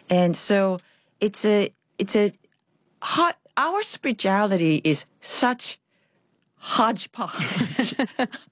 And so it's a hot, our spirituality is such hodgepodge.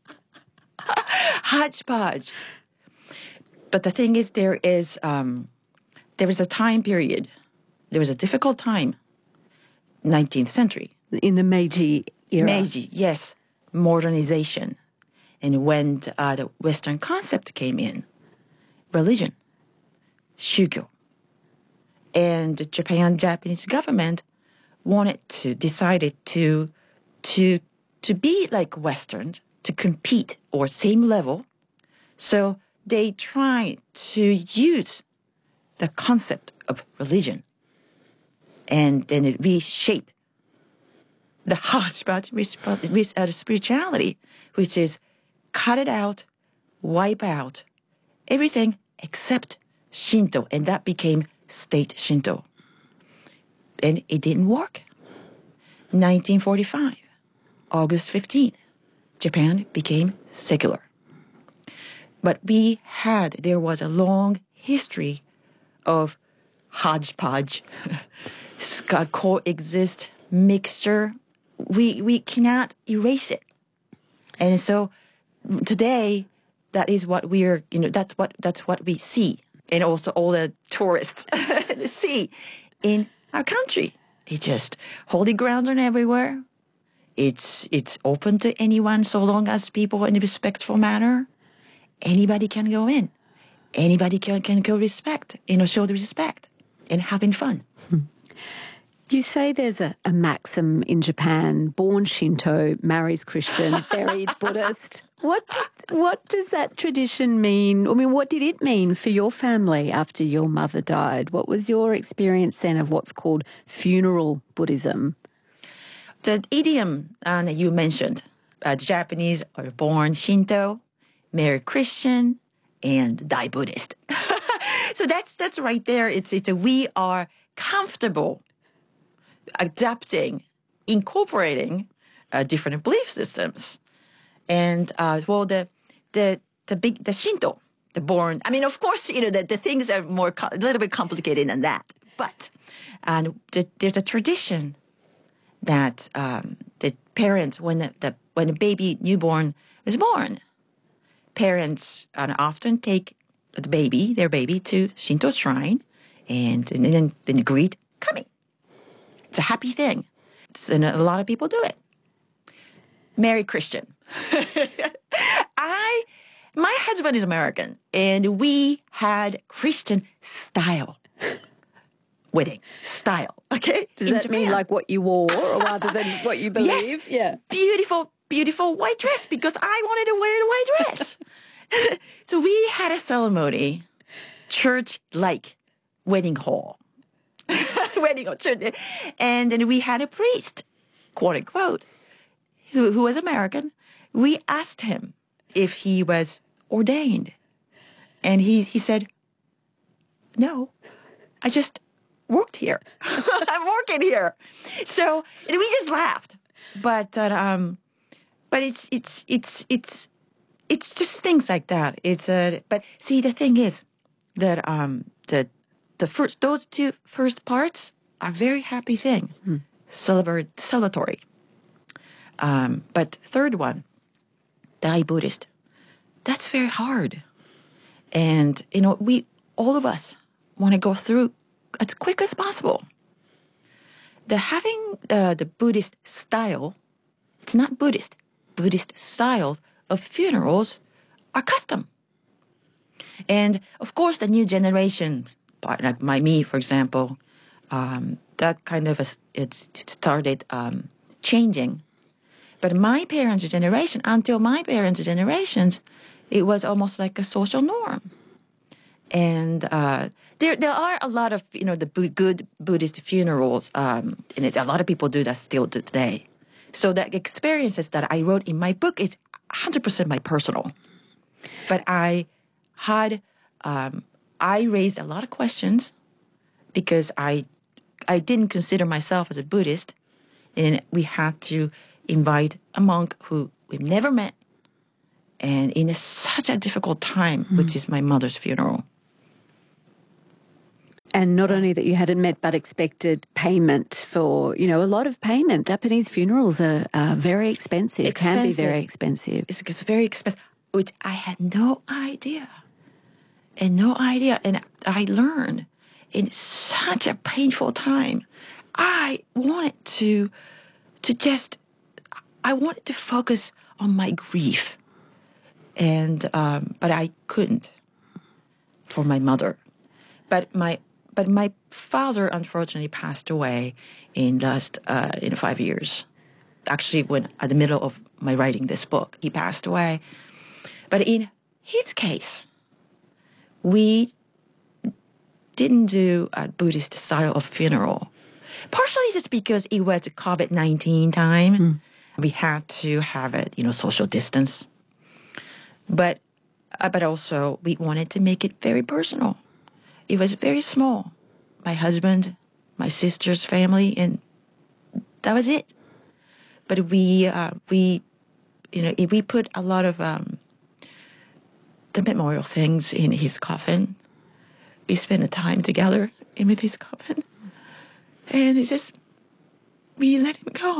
Hodgepodge. But the thing is, there is a time period. There was a difficult time, 19th century. In the Meiji era. Meiji, yes. Modernization. And when the Western concept came in, religion, shugyo. And the Japanese government decided to be like Westerns, to compete or same level. So they tried to use the concept of religion and then it reshape the hodgepodge with spirituality, which is cut it out, wipe out everything except Shinto, and that became state Shinto. And it didn't work. 1945, August 15th, Japan became secular. But there was a long history of hodgepodge, coexist, mixture. We cannot erase it. And so today, that is what that's what we see. And also all the tourists see in our country. It's just holy grounds are everywhere. It's open to anyone so long as people in a respectful manner. Anybody can go in. Anybody can go show the respect and having fun. You say there's a maxim in Japan, born Shinto, marries Christian, buried Buddhist. What does that tradition mean? I mean, what did it mean for your family after your mother died? What was your experience then of what's called funeral Buddhism? The idiom that you mentioned, the Japanese are born Shinto, marry Christian, and die Buddhist. So that's right there. We are comfortable adapting, incorporating different belief systems, and the Shinto, the born. I mean, of course, the things are a little bit complicated than that. But there's a tradition that the parents, when a baby newborn is born, parents often take their baby to Shinto shrine, and then greet coming. It's a happy thing. And a lot of people do it. Marry Christian. My husband is American, and we had Christian style wedding style. Okay, does that mean like what you wore, or rather than what you believe? Yes. Yeah, beautiful white dress because I wanted to wear the white dress. So we had a ceremony, church-like wedding hall. And then we had a priest, quote unquote, who was American. We asked him if he was ordained. And he said, no, I just worked here. I'm working here. So and we just laughed. But it's just things like that. But see, the thing is that those two first parts are very happy thing, celebratory. But third one, die Buddhist, that's very hard. And all of us want to go through as quick as possible. Having the Buddhist style, it's not Buddhist style of funerals are custom. And of course, the new generation, like me, for example, that kind of it started changing. But my parents' generation, until my parents' generations, it was almost like a social norm. And there are a lot of the good Buddhist funerals, and a lot of people do that still today. So the experiences that I wrote in my book is 100% my personal. But I raised a lot of questions because I didn't consider myself as a Buddhist, and we had to invite a monk who we've never met, and in such a difficult time, which is my mother's funeral. And not only that you hadn't met, but expected payment for, a lot of payment. Japanese funerals are very expensive, can be very expensive. It's very expensive, which I had no idea. And I learned in such a painful time. I wanted to focus on my grief. And, but I couldn't for my mother. But my father unfortunately passed away in 5 years. Actually, when at the middle of my writing this book, he passed away. But in his case, we didn't do a Buddhist style of funeral. Partially just because it was a COVID-19 time. We had to have it, social distance. But also we wanted to make it very personal. It was very small. My husband, my sister's family, and that was it. But we put a lot of the memorial things in his coffin. We spent a time together with his coffin, and we let him go.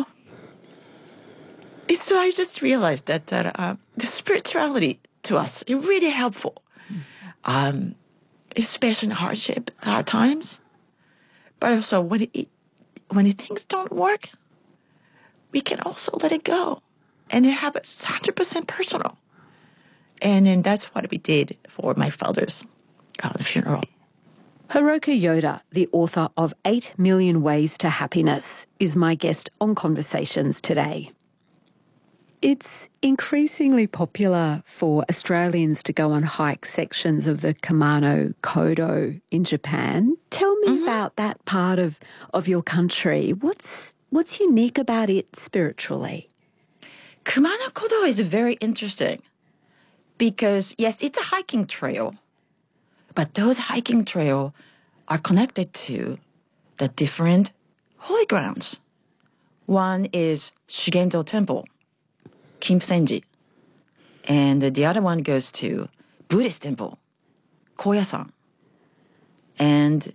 So I just realized that the spirituality to us is really helpful. Especially in hard times. But also when things don't work, we can also let it go and have it 100% personal. And then that's what we did for my father's funeral. Hiroko Yoda, the author of 8 Million Ways to Happiness, is my guest on Conversations today. It's increasingly popular for Australians to go on hike sections of the Kumano Kodo in Japan. Tell me about that part of your country. What's unique about it spiritually? Kumano Kodo is very interesting because, yes, it's a hiking trail, but those hiking trails are connected to the different holy grounds. One is Shugendo Temple, Kimsenji. And the other one goes to Buddhist temple, Koyasan. And